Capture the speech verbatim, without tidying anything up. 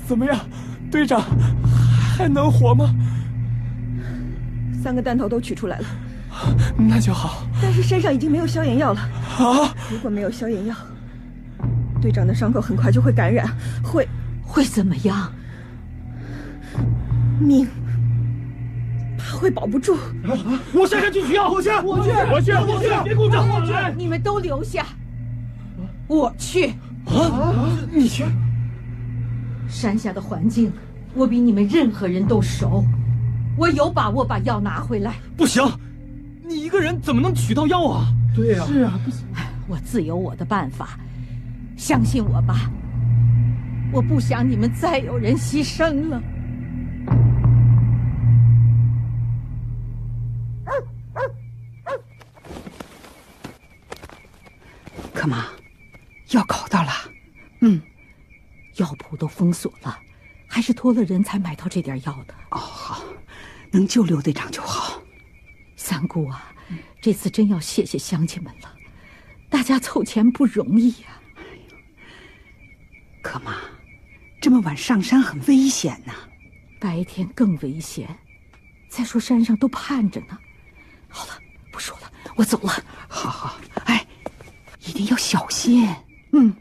怎么样，队长还能活吗？ 三个弹头都取出来了， 那就好。 但是身上已经没有消炎药了。 啊！ 如果没有消炎药，队长的伤口很快就会感染，会会怎么样？ 命怕会保不住。 我山上去取药， 我去， 我去，我去，我去，别鼓掌，我去。 你们都留下，我去。 啊！你去？ 山下的环境，我比你们任何人都熟，我有把握把药拿回来。 不行，你一个人怎么能取到药啊？ 对呀， 是啊，不行。 我自有我的办法，相信我吧。我不想你们再有人牺牲了。 可妈，药搞到了。 嗯，药铺都封锁了，还是托了人才买到这点药的。 哦，好，能救刘队长就好。 三姑啊，嗯、这次真要谢谢乡亲们了，大家凑钱不容易呀、啊。哎呦， 可妈，这么晚上山很危险呐、啊。 白天更危险，再说山上都盼着呢。好了，不说了，我走了。 好好，哎，一定要小心。嗯。